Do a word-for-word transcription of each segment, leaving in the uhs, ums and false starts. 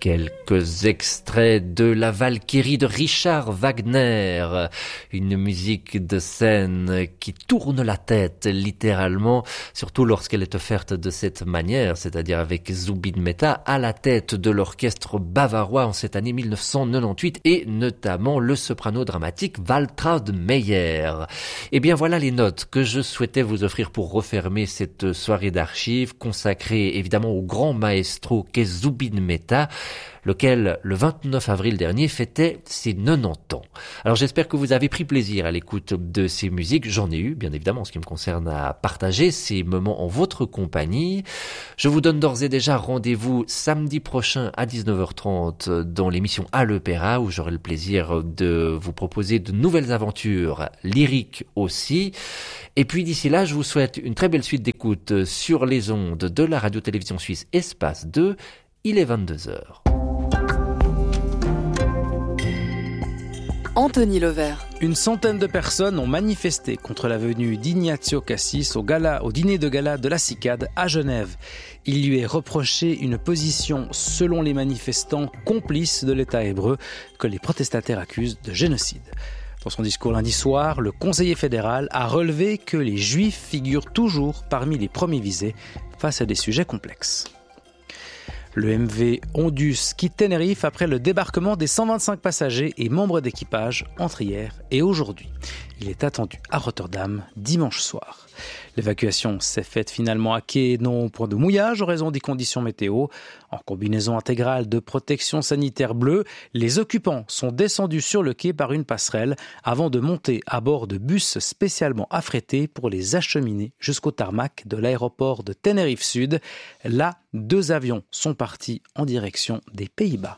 Quelques extraits de la Valkyrie de Richard Wagner, une musique de scène qui tourne la tête littéralement, surtout lorsqu'elle est offerte de cette manière, c'est-à-dire avec Zubin Mehta à la tête de l'orchestre bavarois en cette année mille neuf cent quatre-vingt-dix-huit et notamment le soprano dramatique Waltraud Meyer. Et bien voilà les notes que je souhaitais vous offrir pour refermer cette soirée d'archives consacrée évidemment au grand maestro qu'est Zubin Mehta, lequel, le vingt-neuf avril dernier, fêtait ses quatre-vingt-dix ans. Alors j'espère que vous avez pris plaisir à l'écoute de ces musiques. J'en ai eu, bien évidemment, en ce qui me concerne, à partager ces moments en votre compagnie. Je vous donne d'ores et déjà rendez-vous samedi prochain à dix-neuf heures trente dans l'émission À l'Opéra, où j'aurai le plaisir de vous proposer de nouvelles aventures lyriques aussi. Et puis d'ici là, je vous souhaite une très belle suite d'écoute sur les ondes de la radio-télévision suisse Espace deux. Il est vingt-deux heures. Anthony Levert. Une centaine de personnes ont manifesté contre la venue d'Ignazio Cassis au, gala, au dîner de gala de la Cicade à Genève. Il lui est reproché une position, selon les manifestants, complice de l'État hébreu, que les protestataires accusent de génocide. Dans son discours lundi soir, le conseiller fédéral a relevé que les Juifs figurent toujours parmi les premiers visés face à des sujets complexes. Le M V Ondus quitte Tenerife après le débarquement des cent vingt-cinq passagers et membres d'équipage entre hier et aujourd'hui. Il est attendu à Rotterdam dimanche soir. L'évacuation s'est faite finalement à quai, non au point de mouillage en raison des conditions météo. En combinaison intégrale de protection sanitaire bleue, les occupants sont descendus sur le quai par une passerelle avant de monter à bord de bus spécialement affrétés pour les acheminer jusqu'au tarmac de l'aéroport de Tenerife Sud. Là, deux avions sont partis en direction des Pays-Bas.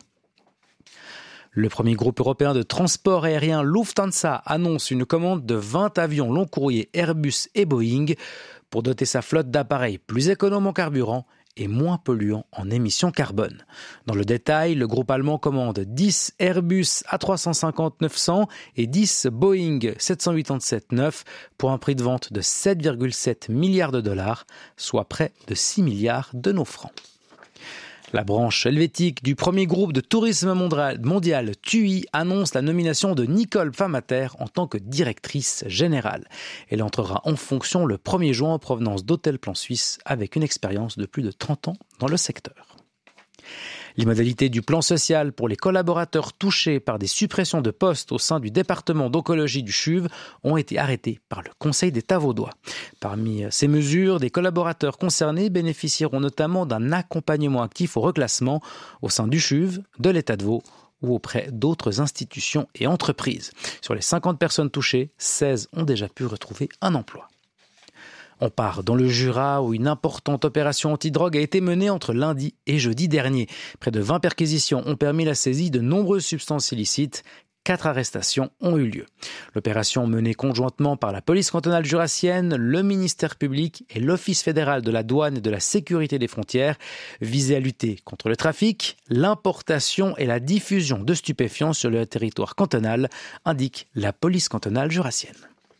Le premier groupe européen de transport aérien Lufthansa annonce une commande de vingt avions long courrier Airbus et Boeing pour doter sa flotte d'appareils plus économes en carburant et moins polluants en émissions carbone. Dans le détail, le groupe allemand commande dix Airbus A trois cent cinquante neuf cents et dix Boeing sept cent quatre-vingt-dix-sept neuf pour un prix de vente de sept virgule sept milliards de dollars, soit près de six milliards de nos francs. La branche helvétique du premier groupe de tourisme mondial T U I annonce la nomination de Nicole Pfammater en tant que directrice générale. Elle entrera en fonction le premier juin en provenance d'Hôtel Plan Suisse avec une expérience de plus de trente ans dans le secteur. Les modalités du plan social pour les collaborateurs touchés par des suppressions de postes au sein du département d'oncologie du C H U V ont été arrêtées par le Conseil d'État vaudois. Parmi ces mesures, des collaborateurs concernés bénéficieront notamment d'un accompagnement actif au reclassement au sein du C H U V, de l'État de Vaud ou auprès d'autres institutions et entreprises. Sur les cinquante personnes touchées, seize ont déjà pu retrouver un emploi. On part dans le Jura où une importante opération antidrogue a été menée entre lundi et jeudi dernier. Près de vingt perquisitions ont permis la saisie de nombreuses substances illicites. Quatre arrestations ont eu lieu. L'opération menée conjointement par la police cantonale jurassienne, le ministère public et l'Office fédéral de la douane et de la sécurité des frontières visait à lutter contre le trafic, l'importation et la diffusion de stupéfiants sur le territoire cantonal, indique la police cantonale jurassienne.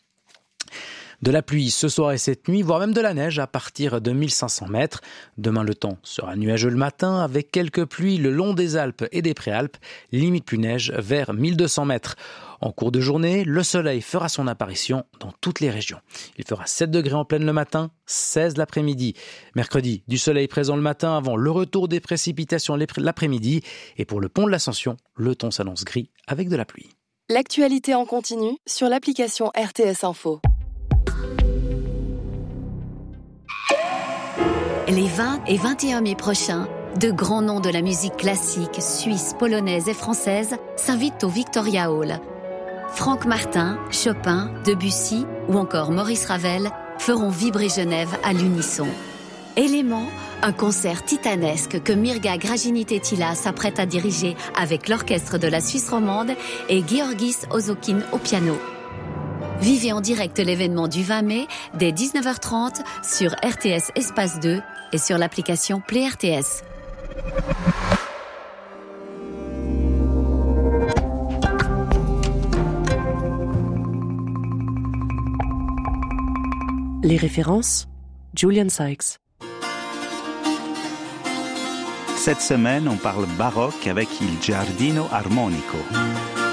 De la pluie ce soir et cette nuit, voire même de la neige à partir de mille cinq cents mètres. Demain, le temps sera nuageux le matin avec quelques pluies le long des Alpes et des Préalpes, limite plus neige vers mille deux cents mètres. En cours de journée, le soleil fera son apparition dans toutes les régions. Il fera sept degrés en pleine le matin, seize l'après-midi. Mercredi, du soleil présent le matin avant le retour des précipitations l'après-midi. Et pour le pont de l'Ascension, le temps s'annonce gris avec de la pluie. L'actualité en continu sur l'application R T S Info. Les vingt et vingt et un mai prochains, de grands noms de la musique classique, suisse, polonaise et française s'invitent au Victoria Hall. Franck Martin, Chopin, Debussy ou encore Maurice Ravel feront vibrer Genève à l'unisson. Élément, un concert titanesque que Mirga Gragini-Tettila s'apprête à diriger avec l'orchestre de la Suisse romande et Georgis Ozokin au piano. Vivez en direct l'événement du vingt mai dès dix-neuf heures trente sur R T S Espace deux et sur l'application Play R T S. Les références, Julian Sykes. Cette semaine, on parle baroque avec Il Giardino Armonico.